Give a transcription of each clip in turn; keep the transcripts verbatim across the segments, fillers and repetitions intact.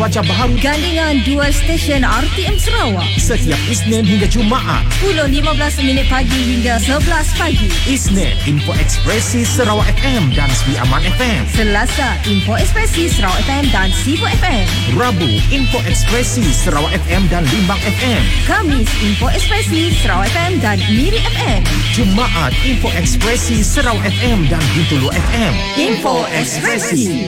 cuaca baharu gandingan dua stesen R T M Sarawak setiap Isnin hingga Jumaat sepuluh lima belas minit pagi hingga sebelas pagi. Isnin Info Ekspresi Sarawak F M dan Sri Aman F M. Selasa Info Ekspresi Sarawak F M dan Sibu F M. Rabu Info Ekspresi Sarawak F M dan Limbang F M. Kamis Info Ekspresi Sarawak F M dan Miri F M. Jumaat Info Ekspresi Sarawak F M dan Bintulu F M. Info Ekspresi.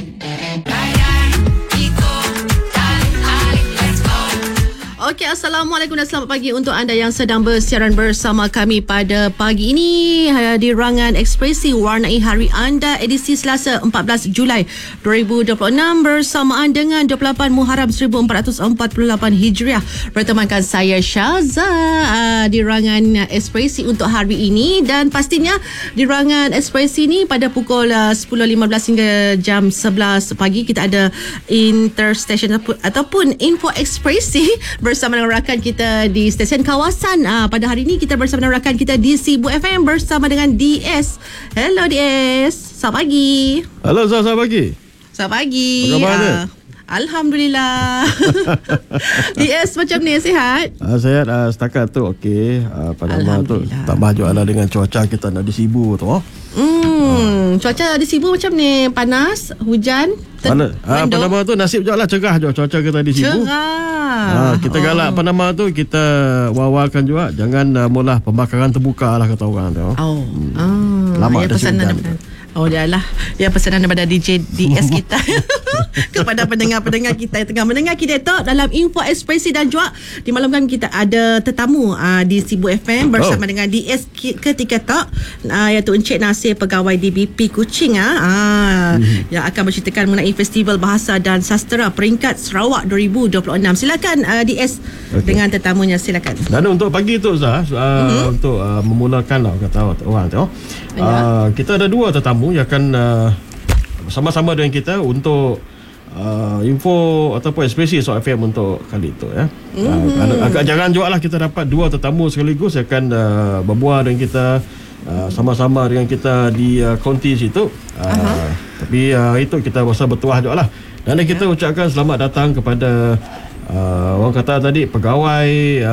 Okey, Assalamualaikum dan selamat pagi untuk anda yang sedang bersiaran bersama kami pada pagi ini di Rangan Ekspresi Warnai Hari Anda edisi Selasa empat belas Julai dua ribu dua puluh enam bersamaan dengan dua puluh lapan Muharram seribu empat ratus empat puluh lapan Hijriah. Bertemankan saya Syaza uh, di Rangan Ekspresi untuk hari ini, dan pastinya di Rangan Ekspresi ni pada pukul uh, sepuluh lima belas hingga jam sebelas pagi kita ada Interstation ataupun, ataupun Info Ekspresi bersama dengan rakan kita di stesen kawasan. Ah, pada hari ini kita bersama dengan rakan kita di Sibu F M bersama dengan D S. Hello D S. Selamat pagi. Halo, selamat pagi. Selamat pagi. Apa khabar anda? Ah, Alhamdulillah. D S macam ni, sihat? Ah, sihat, ah, setakat tu okey. Ah, pada malam tu tak baju lah dengan cuaca kita nak di Sibu tu. Oh. Hmm, cuaca di Sibu macam ni, panas, hujan, Mana? Ah, pada malam tu nasib je lah cerah je cuaca kita di Sibu. Cerah. Ah, kita galak oh. pada malam tu kita wawakan juga jangan uh, mula pembakaran terbuka lah kata orang tu. Oh. Hmm. Ah, lama ya, dah pesanan hujan. Oh dia lah. Dia pesanan daripada D J D S kita kepada pendengar-pendengar kita yang tengah mendengar kita tu dalam Info Ekspresi, dan juga di malam kami kita ada tetamu uh, di Sibu F M bersama oh. dengan D S ketika tu uh, iaitu Encik Nasir, pegawai D B P Kuching ah uh, hmm. yang akan berceritakan mengenai Festival Bahasa dan Sastera Peringkat Sarawak dua ribu dua puluh enam. Silakan uh, D S okay. dengan tetamunya, silakan. Dan untuk pagi tu Zah, uh, mm-hmm. untuk uh, memulakan lah kata orang tu. Uh, kita ada dua tetamu yang akan uh, bersama-sama dengan kita untuk uh, info ataupun ekspresi Sarawak F M untuk kali itu ya. Mm. Uh, agak jarang juga lah kita dapat dua tetamu sekaligus yang akan uh, berbual dengan kita uh, sama-sama dengan kita di uh, konti situ. Uh, uh-huh. Tapi uh, itu kita rasa bertuah juga lah. Dan yeah. kita ucapkan selamat datang kepada Uh, orang kata tadi pegawai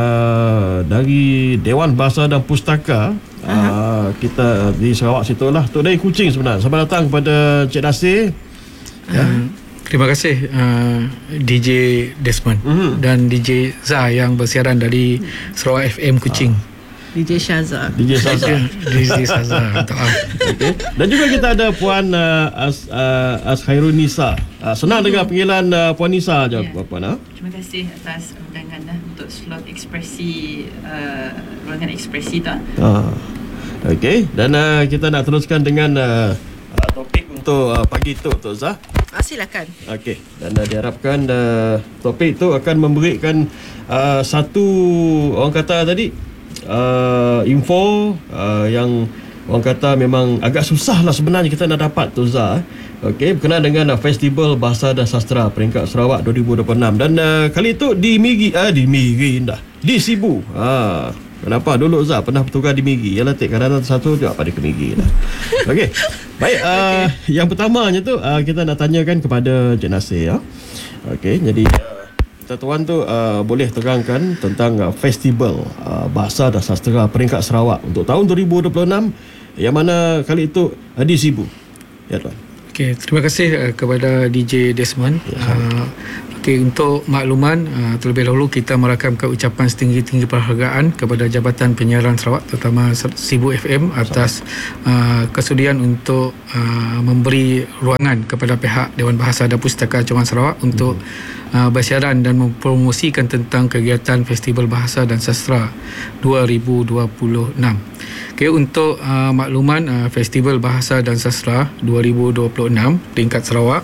uh, dari Dewan Bahasa dan Pustaka uh, kita di Sarawak situ lah, tu dari Kuching sebenarnya. Selamat datang kepada Encik Nasir. Uh, ya. Terima kasih uh, D J Desmond uh-huh. dan D J Zah yang bersiaran dari Sarawak F M Kuching. Uh. D J Syaza. D J Syaza. D J Syaza. Okay. Dan juga kita ada Puan uh, As, uh, As Khairun Nisa. Uh, senang dengar panggilan uh, Puan Nisa je. Yeah. Puan, uh? Terima kasih atas undangan uh, untuk slot ekspresi uh, ruangan ekspresi tu. Uh. Okey, dan uh, kita nak teruskan dengan uh, uh, topik untuk uh, pagi tu Tok Zah. Ah, silakan. Okey, dan uh, diharapkan uh, topik tu akan memberikan uh, satu orang kata tadi Uh, info uh, yang orang kata memang agak susah lah sebenarnya kita nak dapat tu Zah. Okey, berkenaan dengan uh, Festival Bahasa dan Sastera Peringkat Sarawak dua ribu dua puluh enam, dan uh, kali itu di Miri ah uh, di Miri dah di Sibu. Ha, kenapa dulu Zah pernah bertugas di Miri? Yalah tik kadang satu juga pada ke Miri dah. Okey. Baik, uh, okay. yang pertamanya tu uh, kita nak tanyakan kepada Encik Nasir ya. Okey, jadi uh, tuan tu uh, boleh terangkan tentang uh, Festival uh, Bahasa dan Sastera Peringkat Sarawak untuk tahun dua ribu dua puluh enam yang mana kali itu uh, di Sibu. Ya tuan. Okey, terima kasih uh, kepada D J Desmond. Ya, uh, Okey, untuk makluman uh, terlebih dahulu kita merakamkan ucapan setinggi-tinggi penghargaan kepada Jabatan Penyiaran Sarawak terutama Sibu F M atas uh, kesudian untuk uh, memberi ruangan kepada pihak Dewan Bahasa dan Pustaka Cawangan Sarawak untuk hmm. Uh, bersiaran dan mempromosikan tentang kegiatan Festival Bahasa dan Sastera dua ribu dua puluh enam. Okay, untuk uh, makluman uh, Festival Bahasa dan Sastera dua ribu dua puluh enam tingkat Sarawak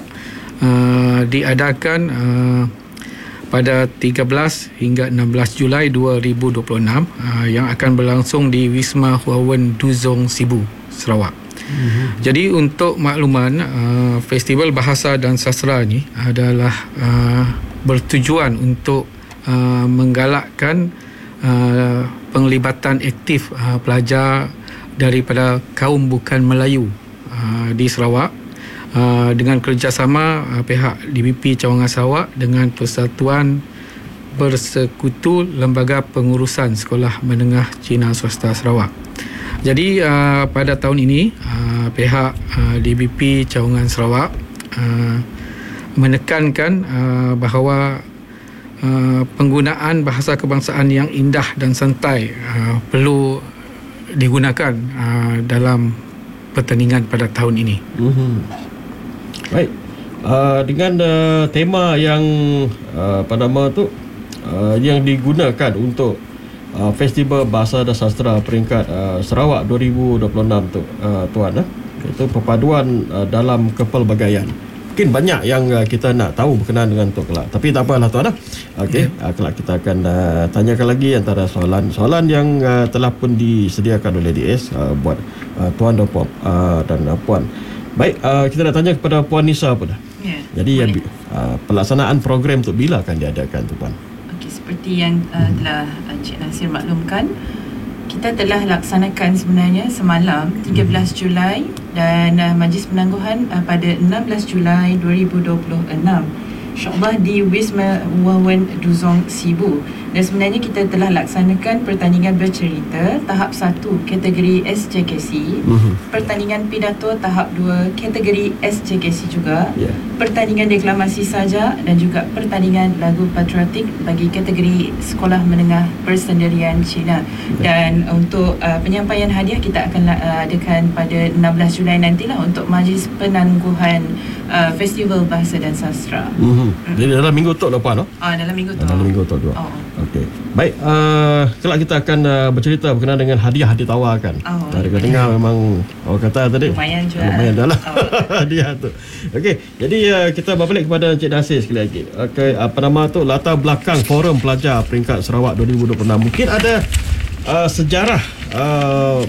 uh, diadakan uh, pada tiga belas hingga enam belas Julai dua ribu dua puluh enam uh, yang akan berlangsung di Wisma Huawen Duzong Sibu, Sarawak. Mm-hmm. Jadi untuk makluman uh, Festival Bahasa dan Sastera ni adalah uh, bertujuan untuk uh, menggalakkan uh, penglibatan aktif uh, pelajar daripada kaum bukan Melayu uh, di Sarawak uh, dengan kerjasama uh, pihak D B P Cawangan Sarawak dengan Persatuan Bersekutu Lembaga Pengurusan Sekolah Menengah Cina Swasta Sarawak. Jadi uh, pada tahun ini uh, pihak uh, D B P Cawangan Sarawak uh, menekankan uh, bahawa uh, penggunaan bahasa kebangsaan yang indah dan santai uh, perlu digunakan uh, dalam pertandingan pada tahun ini. Mm-hmm. Baik. Uh, dengan uh, tema yang uh, pada nama tu uh, yang digunakan untuk uh, Festival Bahasa dan Sastra peringkat uh, Sarawak dua ribu dua puluh enam tu uh, tuan, eh? Itu perpaduan uh, dalam kepelbagaian. Mungkin banyak yang uh, kita nak tahu berkenaan dengan tu kelak. Tapi tak apalah tuan. Okey, yeah. uh, kelak kita akan uh, tanyakan lagi antara soalan-soalan yang uh, telah pun disediakan oleh D S uh, buat uh, tuan dan puan uh, dan uh, puan. Baik, uh, kita nak tanya kepada Puan Nisa pun dah. Yeah, Jadi yang, uh, pelaksanaan program tu bila akan diadakan tu puan? Okey, seperti yang uh, telah Encik Nasir maklumkan, kita telah laksanakan sebenarnya semalam tiga belas Julai dan uh, majlis penangguhan uh, pada enam belas Julai dua ribu dua puluh enam, InsyaAllah di Wisma Wawan Duzong Sibu. Dan sebenarnya kita telah laksanakan pertandingan bercerita tahap satu kategori S J K C, mm-hmm. pertandingan pidato tahap dua kategori S J K C juga, yeah. pertandingan deklamasi saja dan juga pertandingan lagu patriotik bagi kategori sekolah menengah persendirian Cina. Yeah. Dan untuk uh, penyampaian hadiah kita akan uh, adakan pada enam belas Julai nantilah untuk majlis penangguhan uh, Festival Bahasa dan Sastra. Mm-hmm. Mm. Jadi dalam minggu tu lah puan, no? Ah, dalam minggu tu. Dalam minggu tu dua. Oh. Okey. Baik, uh, kelak kita akan uh, bercerita berkenaan dengan hadiah ditawarkan. Oh, okay. Kita dengar memang orang kata tadi lumayan juga. Lumayan dah lah. Oh. Hadiah tu. Okey, jadi uh, kita berbalik kepada Encik Nasir sekali lagi. Okey, apa nama tu, latar belakang Forum Pelajar Peringkat Sarawak dua ribu dua puluh enam. Mungkin ada uh, sejarah uh,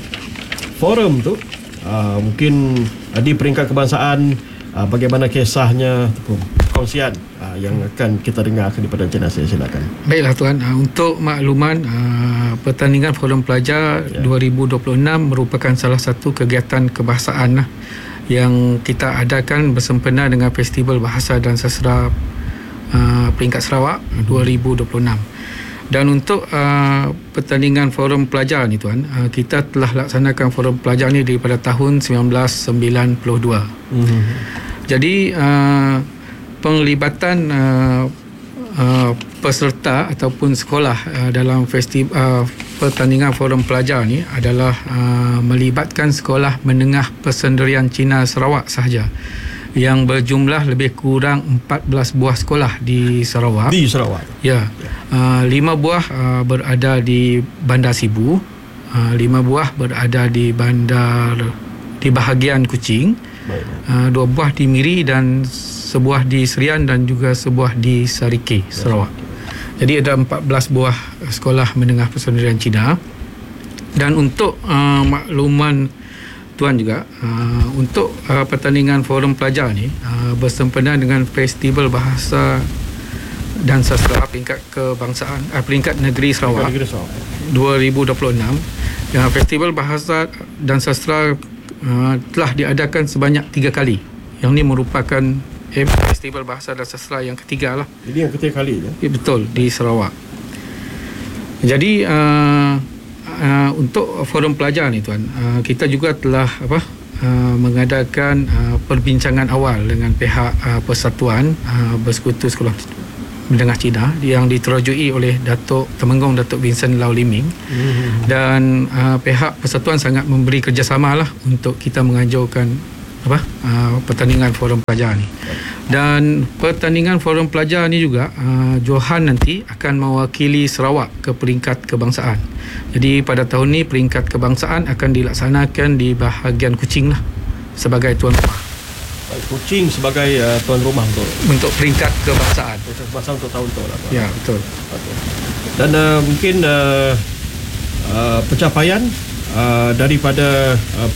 forum tu, uh, mungkin uh, di peringkat kebangsaan, uh, bagaimana kisahnya ataupun kongsian uh, yang akan kita dengarkan daripada Encik Nasir. Silakan. Baiklah tuan, uh, untuk makluman uh, pertandingan Forum Pelajar yeah. dua ribu dua puluh enam merupakan salah satu kegiatan kebahasaan uh, yang kita adakan bersempena dengan Festival Bahasa dan Sastra uh, peringkat Sarawak dua ribu dua puluh enam. Dan untuk uh, pertandingan Forum Pelajar ni tuan, uh, kita telah laksanakan Forum Pelajar ni daripada tahun seribu sembilan ratus sembilan puluh dua. Mm-hmm. Jadi uh, penglibatan uh, uh, peserta ataupun sekolah uh, dalam festival uh, pertandingan Forum Pelajar ni adalah uh, melibatkan sekolah menengah persendirian Cina Sarawak sahaja, yang berjumlah lebih kurang empat belas buah sekolah di Sarawak. Di Sarawak. Ya. Uh, lima buah uh, berada di Bandar Sibu, uh, lima buah berada di bandar di bahagian Kuching, uh, dua buah di Miri dan sebuah di Serian dan juga sebuah di Sarike, Sarawak. Jadi ada empat belas buah sekolah menengah persendirian Cina. Dan untuk uh, makluman tuan juga, uh, untuk uh, pertandingan Forum Pelajar ni uh, bersempena dengan Festival Bahasa dan Sastra peringkat kebangsaan uh, peringkat negeri Sarawak dua ribu dua puluh enam. Ya, Festival Bahasa dan Sastra uh, telah diadakan sebanyak tiga kali. Yang ini merupakan eh, Festival Bahasa dan Sastra yang ketiga lah. Jadi yang ketiga kali je? Ya, betul, di Sarawak. Jadi uh, uh, untuk Forum Pelajar ni tuan, uh, kita juga telah apa uh, mengadakan uh, perbincangan awal dengan pihak uh, Persatuan uh, Bersekutu Sekolah Menengah Cina yang diterajui oleh Datuk Temenggung Datuk Vincent Lau Liming. Mm-hmm. Dan uh, pihak Persatuan sangat memberi kerjasama lah untuk kita mengajukan apa uh, pertandingan Forum Pelajar ni. Dan pertandingan Forum Pelajar ni juga uh, Johan nanti akan mewakili Sarawak ke peringkat kebangsaan. Jadi pada tahun ni peringkat kebangsaan akan dilaksanakan di bahagian Kuching lah sebagai tuan rumah. Kuching sebagai uh, tuan rumah untuk untuk peringkat kebangsaan. Peringkat kebangsaan untuk tahun tu lah. Ya, betul. Okay. Dan uh, mungkin uh, uh, pencapaian uh, daripada uh,